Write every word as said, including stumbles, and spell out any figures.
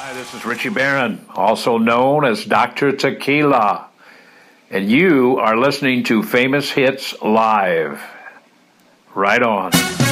This is Richie Barron, also known as Doctor Tequila, and you are listening to Famous Hits Live. Right on.